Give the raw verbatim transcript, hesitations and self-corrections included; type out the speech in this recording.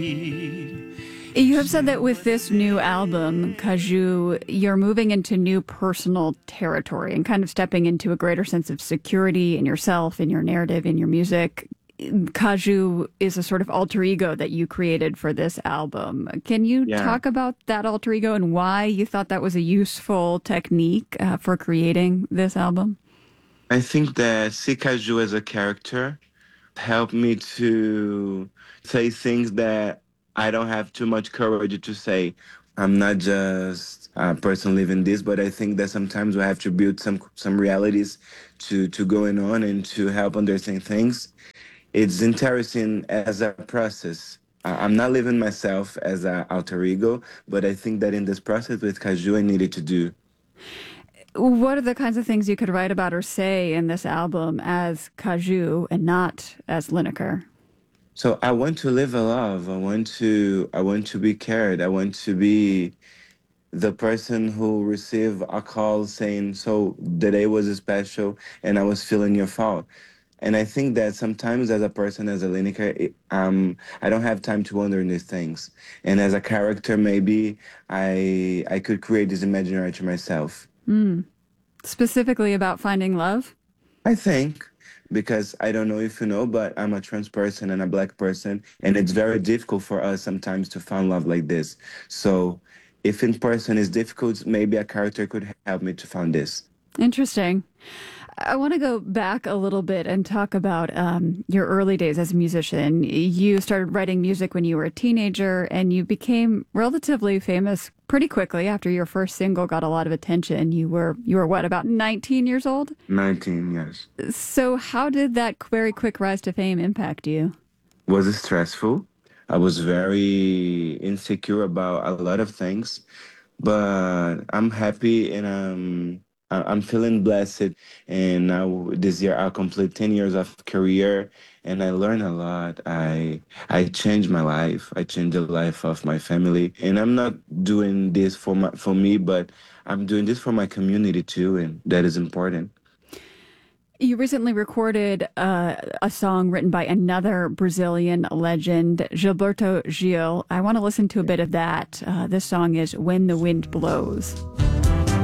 You have said that with this new album, Caju, you're moving into new personal territory and kind of stepping into a greater sense of security in yourself, in your narrative, in your music. Caju is a sort of alter ego that you created for this album. Can you Yeah. talk about that alter ego and why you thought that was a useful technique uh, for creating this album? I think that Sikaju as a character helped me to say things that I don't have too much courage to say. I'm not just a person living this, but I think that sometimes we have to build some some realities to to going on and to help understand things. It's interesting as a process. I- I'm not living myself as an alter ego, but I think that in this process with Caju, I needed to do. What are the kinds of things you could write about or say in this album as Caju and not as Lineker? So I want to live a love. I want to I want to be cared. I want to be the person who received a call saying, so the day was special and I was feeling your fault. And I think that sometimes as a person, as a Lineker, it- um, I don't have time to wonder in these things. And as a character, maybe I I could create this imaginary to myself. Specifically about finding love? I think, because I don't know if you know, but I'm a trans person and a black person, and it's very difficult for us sometimes to find love like this. So if in person is difficult, maybe a character could help me to find this. Interesting. I want to go back a little bit and talk about um, your early days as a musician. You started writing music when you were a teenager, and you became relatively famous pretty quickly after your first single got a lot of attention. You were you were what, about nineteen years old? nineteen, yes. So how did that very quick rise to fame impact you? Was it stressful? I was very insecure about a lot of things, but I'm happy and um, I- I'm feeling blessed. And now this year I'll complete ten years of career, and I learned a lot. I I changed my life. I changed the life of my family, and I'm not doing this for my for me, but I'm doing this for my community too, and that is important. You recently recorded uh, a song written by another Brazilian legend, Gilberto Gil. I want to listen to a bit of that. Uh, this song is When the Wind Blows.